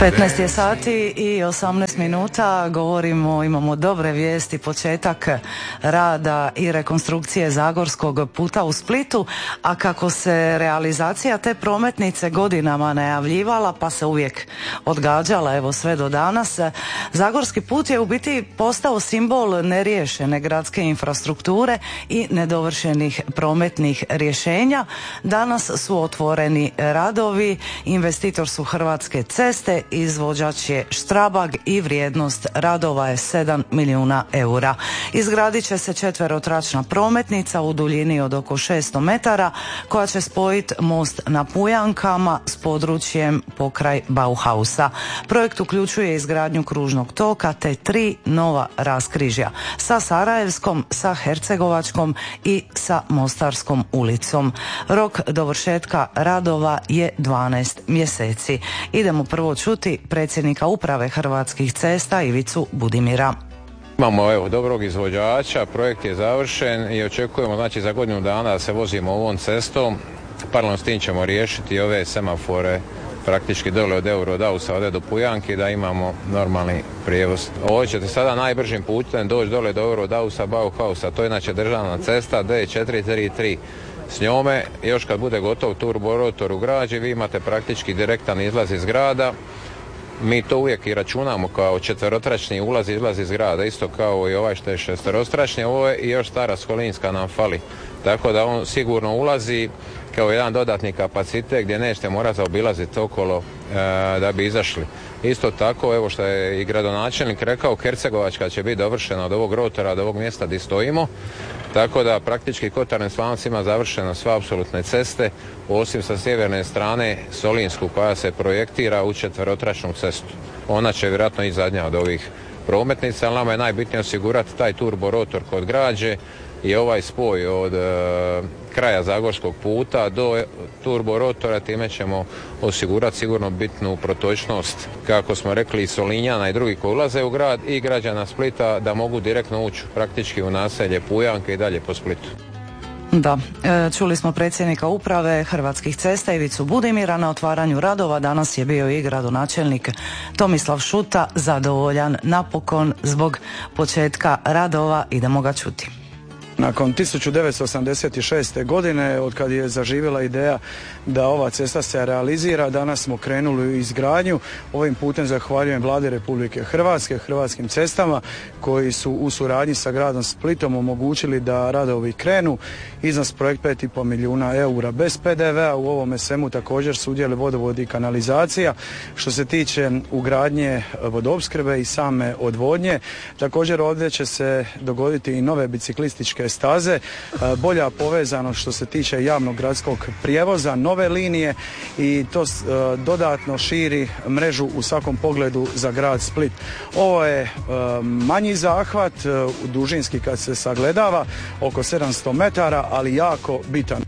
15 je sati i 18 minuta, imamo dobre vijesti, početak rada i rekonstrukcije Zagorskog puta u Splitu, a kako se realizacija te prometnice godinama najavljivala pa se uvijek odgađala, evo sve do danas, Zagorski put je u biti postao simbol neriješene gradske infrastrukture i nedovršenih prometnih rješenja. Danas su otvoreni radovi, investitor su Hrvatske ceste, izvođač je Strabag i vrijednost radova je 7 milijuna eura. Izgradit će se četverotračna prometnica u duljini od oko 600 metara koja će spojiti most na Pujankama s područjem pokraj Bauhausa. Projekt uključuje izgradnju kružnog toka te 3 nova raskrižja sa Sarajevskom, sa Hercegovačkom i sa Mostarskom ulicom. Rok dovršetka radova je 12 mjeseci. Idemo prvo čuti predsjednika uprave Hrvatskih cesta Ivicu Budimira. Imamo dobrog izvođača, projekt je završen i očekujemo za godinu dana da se vozimo ovom cestom. Paralelno s tim ćemo riješiti ove semafore praktički dole od Eurodausa ovdje do Pujanki da imamo normalni prijevoz. Ovo ćete sada najbržim putem doći dole do Eurodausa, Bauhausa, to je inače državna cesta D433. S njome, još kad bude gotov turborotor u građi, vi imate praktički direktan izlaz iz grada. Mi to uvijek i računamo kao četverotračni ulaz i izlaz iz grada, isto kao i ovaj što je šesterostračni, ovo je i još stara Skolinska nam fali. Tako da on sigurno ulazi kao jedan dodatni kapacitet gdje nećete morati zaobilaziti okolo da bi izašli. Isto tako, evo što je i gradonačelnik rekao, Hercegovačka će biti dovršena od ovog rotora, od ovog mjesta gdje stojimo. Tako da praktički Kotarni Slanac ima završeno sve apsolutne ceste, osim sa sjeverne strane Solinsku koja se projektira u četverotračnu cestu. Ona će vjerojatno i zadnja od ovih prometnica, ali nama je najbitnije osigurati taj turborotor kod građe i ovaj spoj od kraja Zagorskog puta do turborotora, time ćemo osigurati sigurno bitnu protočnost, kako smo rekli, i Solinjana i drugi koji ulaze u grad i građana Splita da mogu direktno ući praktički u naselje Pujanke i dalje po Splitu. Da, čuli smo predsjednika uprave Hrvatskih cesta Ivicu Budimira. Na otvaranju radova danas je bio i gradonačelnik Tomislav Šuta, zadovoljan napokon zbog početka radova. Idemo ga čuti. Nakon 1986. godine, od kad je zaživjela ideja da ova cesta se realizira, danas smo krenuli u izgradnju. Ovim putem zahvaljujem Vladi Republike Hrvatske, Hrvatskim cestama, koji su u suradnji sa gradom Splitom omogućili da radovi krenu. Iznos projekt 5,5 milijuna eura bez PDV-a. U ovome svemu također sudjeluje vodovod i kanalizacija. Što se tiče ugradnje vodoopskrbe i same odvodnje, također ovdje će se dogoditi i nove biciklističke staze, bolja povezanost što se tiče javnog gradskog prijevoza, nove linije i to dodatno širi mrežu u svakom pogledu za grad Split. Ovo je manji zahvat, dužinski kad se sagledava, oko 700 metara, ali jako bitan.